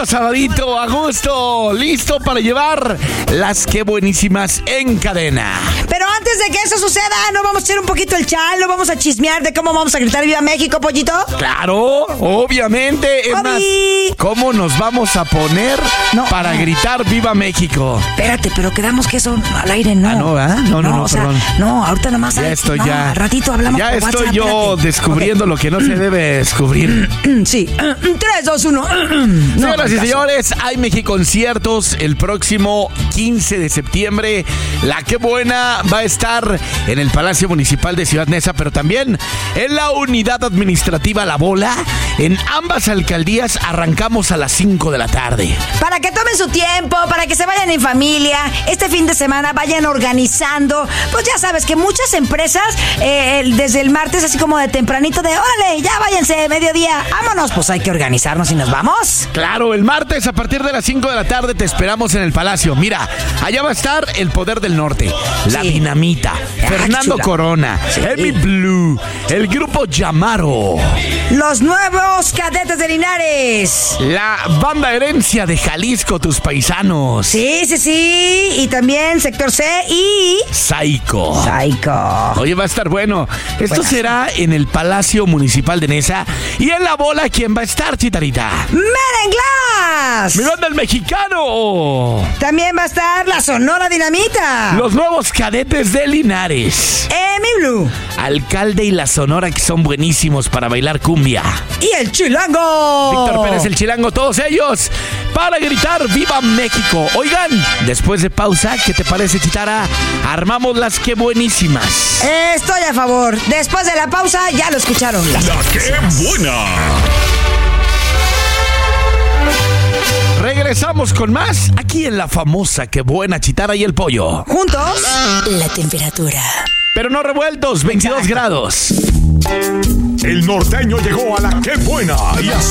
sabadito, a gusto, listo para llevar las que buenísimas en cadena. Pero antes de que eso suceda, ¿no vamos a hacer un poquito el chalo? ¿Vamos a chismear de cómo vamos a gritar Viva México, Pollito? Claro, obviamente. Es más, ¿cómo nos vamos a poner para gritar Viva México? Espérate, pero quedamos que eso al aire no. No, ¿verdad? No, perdón. No, ahorita nomás. Ya estoy Al ratito hablamos ya por estoy WhatsApp, yo descubriendo lo que no se debe descubrir. Sí. 3, 2, 1. Señoras y señores, hay Mexiconciertos el próximo 15 de septiembre. La Qué Buena va a estar en el Palacio Municipal de Ciudad Neza, pero también en la Unidad Administrativa La Bola. En ambas alcaldías arrancamos a las 5 de la tarde. Para que tomen su tiempo, para que se vayan en familia, este fin de semana vayan organizando. Pues ya sabes que muchas empresas desde el martes, así como de tempranito, de órale, ya váyanse, mediodía, vámonos. Pues hay que organizarnos y nos vamos. Claro, el martes a partir de las 5 de la tarde te esperamos en el Palacio. Mira, allá va a estar El Poder del Norte, La Dinamita, Fernando Corona, Emi Blue, el grupo Yamaro, los nuevos Cadetes de Linares, la banda Herencia de Jalisco, tus paisanos. Sí. Y también Sector C y Psycho. Oye, va a estar bueno. Esto será en el Palacio Municipal de Neza. Y en La Bola, ¿quién va a estar, Chitarita? ¡Merenglas! ¡Mi banda El Mexicano! También va a estar la Sonora Dinamita, los nuevos Cadetes de Linares, Emi Blue, Alcalde y la Sonora, que son buenísimos para bailar cumbia, y el Chilango, Víctor Pérez el Chilango, todos ellos para gritar Viva México. Oigan, después de pausa, ¿qué te parece, Chitara? Armamos las que buenísimas. Estoy a favor. Después de la pausa, ya lo escucharon. La Qué Buena. Regresamos con más aquí en la famosa Qué Buena, Chitara y el Pollo. Juntos, la temperatura. Pero no revueltos, 22 grados. El norteño llegó a La Qué Buena y así